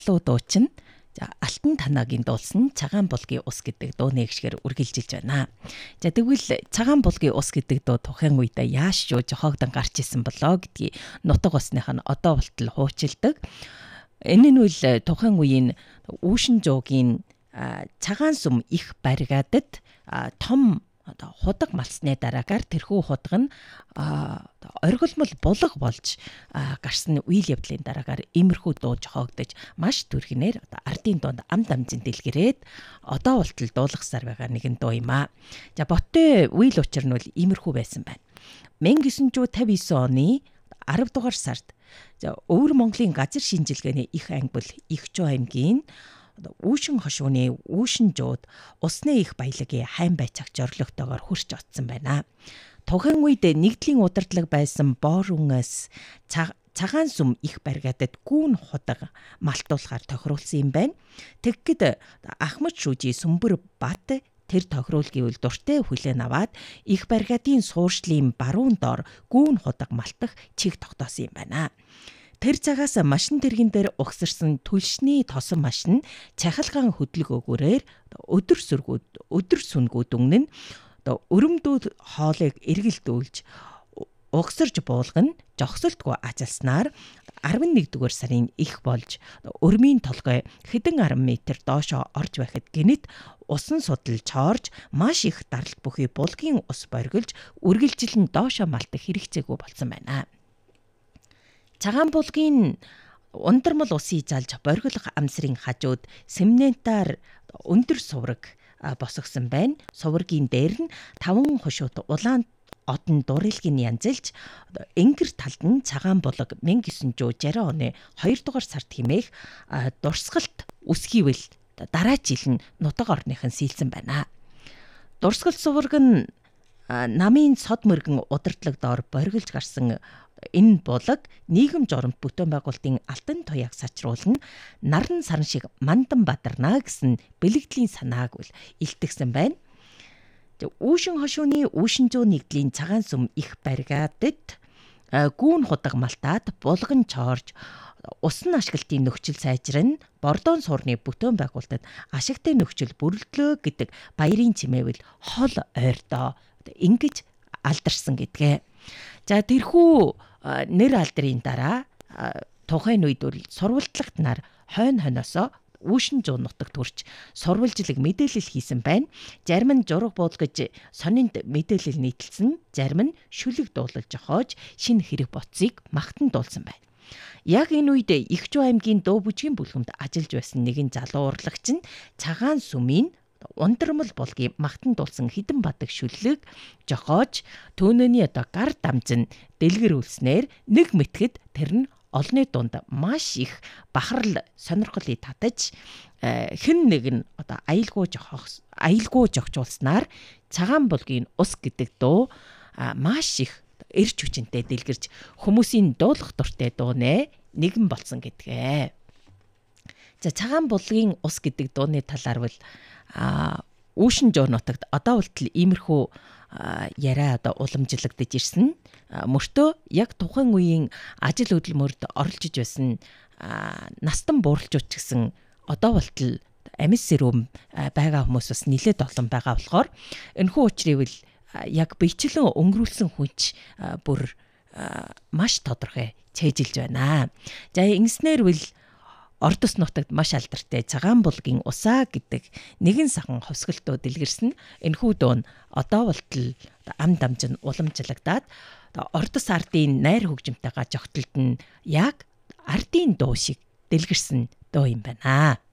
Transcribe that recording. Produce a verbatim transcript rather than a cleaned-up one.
луу дуу чинь за Алтан танагийн дуулсан Цагаан булгийн ус гэдэг дуу нэгшгээр үргэлжилж байна. За тэгвэл Цагаан булгийн ус гэдэг дуу тухайн үедээ яаш юу жохоогдон гарч исэн болоо гэдгийг нутаг усных нь одоо болтол хуучилдаг. Энэ нь үл тухайн үеийн Үүшин жуугийн цагаан сүм их баригадад том одоо худаг малсны дараагаар тэрхүү худаг нь оргилмол булга болж гарсан үйл явдлын дараагаар иймэрхүү дуу жохоогдож маш түргэнээр одоо ардын дуунд ам дамжин дэлгэрээд одоо болтол дуулгасаар байгаа нэгэн дуу юм аа. За боттой үйл учир нь бол иймэрхүү байсан байна. мянга девять жүз тавьж девять оны арав дугаар сард за Өвөр Монголын газар шинжилгээний их анги бол Игчүү аймгийн Үүшин хошууны Үүшин жууд усны их баялагын хайн байцаагч орлогтойгоор хурч оцсон байна. Тухайн үед нэгдлийн удирдлага байсан Боорунаас цагаан сүм их баригадад гүүн худаг малтуулахаар тохируулсан юм байна. Тэгэхэд Ахмад шүүжи Сүмбэр Бат тэр тохируулгийн үл дуртай хүлээн аваад их баригадын суурьшлын баруун доор гүүн худаг малтах чиг тогтоосон юм байна. Тэр цагаас машин тэргэн дээр угсарсан түлшний тосон машин цахилгаан хөдөлгөөгөөрээр өдөр сүргүүд өдөр сүнгүүд өмнө өрөмдүүд хоолыг эргэлдүүлж угсарж буулган жогсолтгүй ажилснаар арван нэгдүгээр сарын их болж өрмийн толгой хэдэн арван метр доошоо орж байхад гинэт усан судалж хоорж маш их даралт бүхий булгийн ус боргилж үргэлжилэн доошоо малтах хэрэгцээгүй болсон байна. Цагаан булгийн ундармал усын залж боргилох амсрын хажууд семнентаар өндөр сувраг босгосон байна. Суврагийн дээр нь таван хошууд улаан одон дурлгийн янзэлж энгэр талд нь цагаан булаг мянга девять жүз шарь оны хоёр дугаар сард хэмээх дурсгалт үсгийвэл дараа жил нь нутаг орныхан сийлсэн байна. Дурсгалт сувраг нь намын сод мөргөн удирдлага доор боргилж гарсан энэ булаг нийгэм жоромт бүтээн байгуулалтын алтан туяаг сачруулна наран саран шиг мандан бадарна гэсэн бэлэгдлийн санааг бол илтгэсэн байна. Үүшин хошууны Үүшин жуу нэгдлийн цагаан сүм их баригадад гүүн худаг малтаад булган чоорж усан ашиглалтын нөхцөл сайжран бордоон суурны бүтээн байгуулалтад ашигтай нөхцөл бүрэлдлөө гэдэг баярын чимээвэл хол ойрдоо ингэж алдарсан гэдгээ. За тэрхүү нэр алдрын дараа тухайн үед бол сурвалжлагт нар хойно хойноосоо Үүшин жуу нутагт хүрч сурвалжлаг мэдээлэл хийсэн байна. Зарим нь жураг буулгаж сонинд мэдээлэл нийтэлсэн, зарим нь шүлэг дуулж жохоож шинэ хэрэг боцыг магтан дуулсан байна. Яг энэ үед Игчүү аймгийн дуу бүжгийн бүлгэмд ажиллаж байсан нэгэн залуу урлагч нь цагаан сүмийн ундармал булгийн магтан дуулсан хідэн бадаг шүлэг жохоож төөнөөний одоо гар дамжин дэлгэр үлснээр нэг мэтгэд тэр нь олны дунд маш их бахарл сонирхолыг татаж хэн нэг нь одоо аялгүй жохох аялгүй жогжуулснаар цагаан булгийн ус гэдэг дуу маш их эрч хүчинтэй дэлгэрч хүмүүсийн дуулах дуртай дуу нэ нэгэн болсон гэдгээ. За цагаан булгийн ус гэдэг дууны талаар бол Үүшин жуу нутагт одоо болтол иймэрхүү яриа одоо уламжлагдаж ирсэн. Мөртөө яг тухайн үеийн ажил хөдөлмөрт оролцож байсан настан бууралжууч гэсэн одоо болтол амис сэрүүм байгаа хүмүүс бас нэлээд олон байгаа болохоор энэхүү учрыг яг бичлэн өнгөрүүлсэн хүч бүр маш тодорхой цээжилж байна. За ингэснээр бол Ордос нутагт маш алдартай цагаан булгийн усаа гэдэг нэгэн сахан ховсголтоо дэлгэрсэн. Энэхүү дуу нь одоо болтол ам дамжин уламжлагдаад Ордос ардын найр хөгжимтэйгээ жогтолд нь яг ардын дуу шиг дэлгэрсэн дуу юм байна.